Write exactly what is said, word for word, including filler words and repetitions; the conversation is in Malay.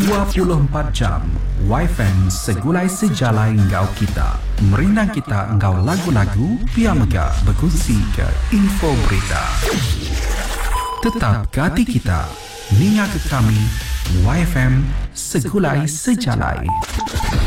dua puluh empat jam Y F M segulai sejalai engkau kita. Merinang kita engkau lagu-lagu, pia megah berkongsi ke info berita. Tetap ke hati kita, ninga ke kami, Y F M segulai sejalai.